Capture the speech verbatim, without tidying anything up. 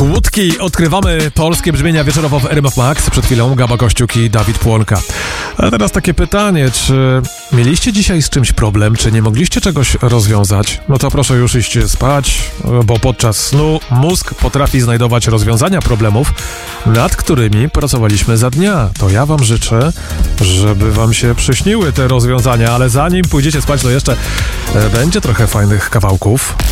Kłódki. Odkrywamy polskie brzmienia wieczorowo w R M F Max. Przed chwilą Gaba Kościuk i Dawid Płonka. A teraz takie pytanie, czy mieliście dzisiaj z czymś problem, czy nie mogliście czegoś rozwiązać? No to proszę już iść spać, bo podczas snu mózg potrafi znajdować rozwiązania problemów, nad którymi pracowaliśmy za dnia. To ja wam życzę, żeby wam się przyśniły te rozwiązania, ale zanim pójdziecie spać, to jeszcze będzie trochę fajnych kawałków.